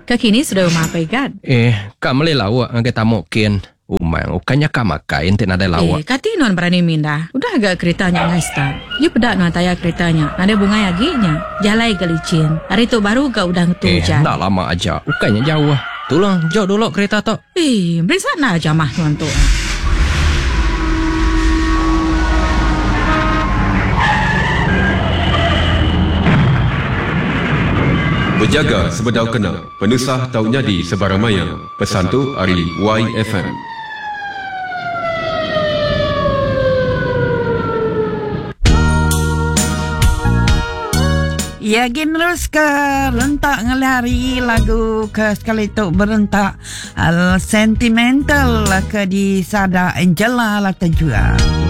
Kekini sudah mapai kan? Kamu le lawak ngake tamu ken. Umang, ukanya kamakai ente nada lawak. Kati non berani minda. Udah agak keretanya ngai start. You pedak non taya keretanya. Nada bunga yaginya. Jalai gelicin. Hari tu baru kau udah ngetujan. Nak lama aja. Ukanya jauh. Tolong, jauh dulu kereta tu. Beri sana aja mah non tu. Berjaga sebedau kena. Penusah taunya di Sebaramaya. Pesan tu hari YFM. Ya generus ke rentak ngelari lagu ke sekali tu berentak sentimental ke di Sada Angela lah terjual.